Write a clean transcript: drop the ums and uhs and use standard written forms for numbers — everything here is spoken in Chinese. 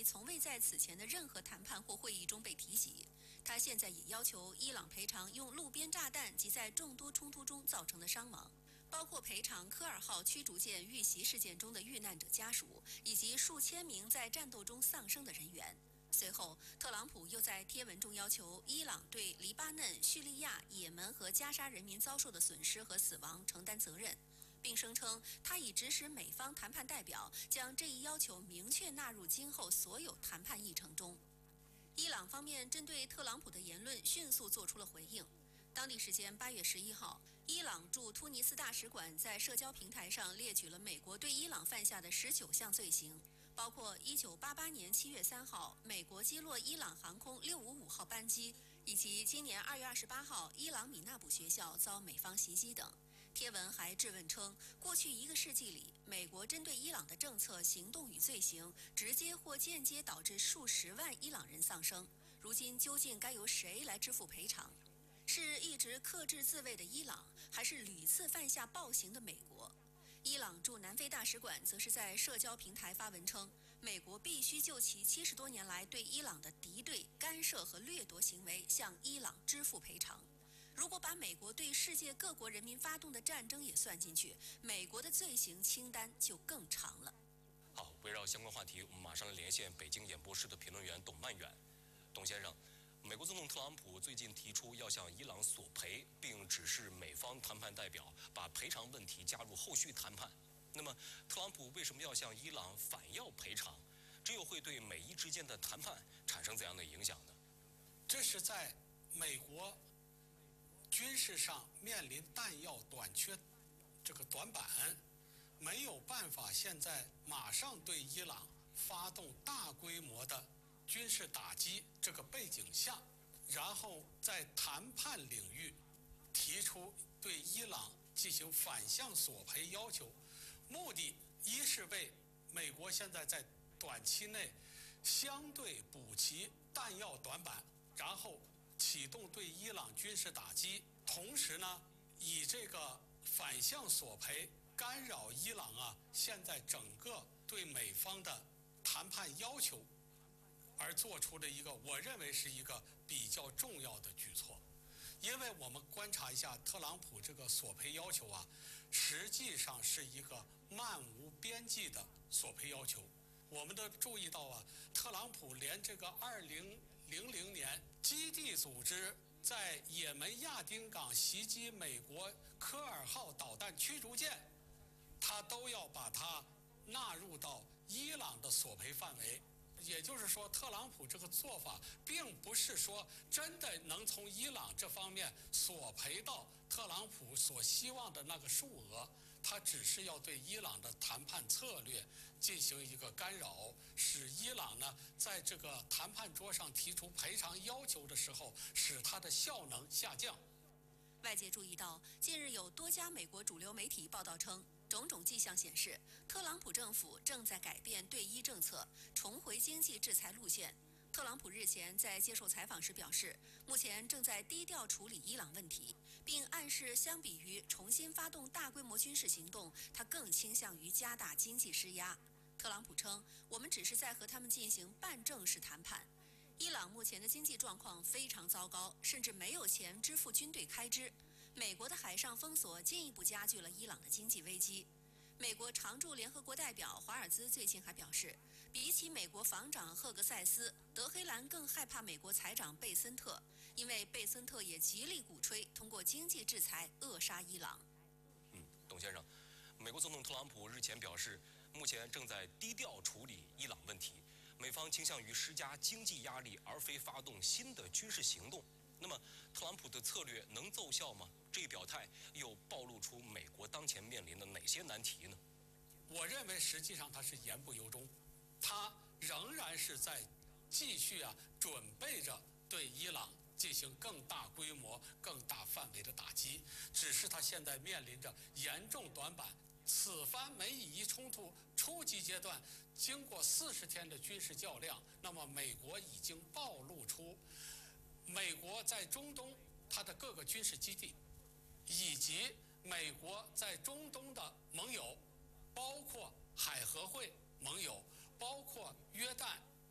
从未在此前的任何谈判或会议中被提及。他现在也要求伊朗赔偿用路边炸弹及在众多冲突中造成的伤亡，包括赔偿科尔号驱逐舰遇袭事件中的遇难者家属，以及数千名在战斗中丧生的人员。随后，特朗普又在贴文中要求伊朗对黎巴嫩、叙利亚、也门和加沙人民遭受的损失和死亡承担责任，并声称他已指使美方谈判代表将这一要求明确纳入今后所有谈判议程中。伊朗方面针对特朗普的言论迅速做出了回应。当地时间8月11号，伊朗驻突尼斯大使馆在社交平台上列举了美国对伊朗犯下的19项罪行，包括1988年7月3号美国击落伊朗航空655号班机，以及今年2月28号伊朗米纳卜学校遭美方袭击等。贴文还质问称，过去1个世纪里，美国针对伊朗的政策、行动与罪行，直接或间接导致数十万伊朗人丧生。如今究竟该由谁来支付赔偿？是一直克制自卫的伊朗，还是屡次犯下暴行的美国？伊朗驻南非大使馆则是在社交平台发文称，美国必须就其70多年来对伊朗的敌对、干涉和掠夺行为向伊朗支付赔偿。如果把美国对世界各国人民发动的战争也算进去，美国的罪行清单就更长了。 好，围绕相关话题，我们马上来连线北京演播室的评论员董曼远。董先生，美国总统特朗普最近提出要向伊朗索赔，并指示美方谈判代表把赔偿问题加入后续谈判。那么，特朗普为什么要向伊朗反要赔偿？这又会对美伊之间的谈判产生怎样的影响呢？ 这是在美国军事上面临弹药短缺这个短板，没有办法现在马上对伊朗发动大规模的军事打击这个背景下，然后在谈判领域提出对伊朗进行反向索赔要求，目的一是为美国现在在短期内相对补齐弹药短板，然后启动对伊朗军事打击，同时呢，以这个反向索赔干扰伊朗现在整个对美方的谈判要求，而做出了一个我认为是一个比较重要的举措。因为我们观察一下特朗普这个索赔要求实际上是一个漫无边际的索赔要求。我们都注意到特朗普连这个2000年基地组织在也门亚丁港袭击美国科尔号导弹驱逐舰，他都要把它纳入到伊朗的索赔范围。也就是说，特朗普这个做法并不是说真的能从伊朗这方面索赔到特朗普所希望的那个数额，他只是要对伊朗的谈判策略进行一个干扰，使伊朗呢在这个谈判桌上提出赔偿要求的时候，使它的效能下降。 外界注意到，近日有多家美国主流媒体报道称，种种迹象显示，特朗普政府正在改变对伊政策，重回经济制裁路线。特朗普日前在接受采访时表示，目前正在低调处理伊朗问题，并暗示相比于重新发动大规模军事行动，他更倾向于加大经济施压。特朗普称，我们只是在和他们进行半正式谈判。伊朗目前的经济状况非常糟糕，甚至没有钱支付军队开支。美国的海上封锁进一步加剧了伊朗的经济危机。美国常驻联合国代表华尔兹最近还表示，比起美国防长赫格塞斯，德黑兰更害怕美国财长贝森特，因为贝森特也极力鼓吹通过经济制裁扼杀伊朗。 董先生，美国总统特朗普日前表示，目前正在低调处理伊朗问题，美方倾向于施加经济压力，而非发动新的军事行动。那么，特朗普的策略能奏效吗？这一表态又暴露出美国当前面临的哪些难题呢？ 我认为实际上他是言不由衷，他仍然是在继续准备着对伊朗进行更大规模、更大范围的打击，只是他现在面临着严重短板。此番美以伊冲突初级阶段，经过40天的军事较量，那么美国已经暴露出美国在中东它的各个军事基地，以及美国在中东的盟友，包括海合会盟友，包括约旦